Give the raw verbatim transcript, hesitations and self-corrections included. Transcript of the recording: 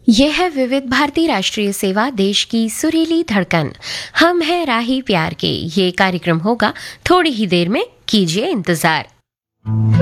यह है विविध भारती राष्ट्रीय सेवा, देश की सुरीली धड़कन। हम हैं राही प्यार के। ये कार्यक्रम होगा थोड़ी ही देर में, कीजिए इंतजार।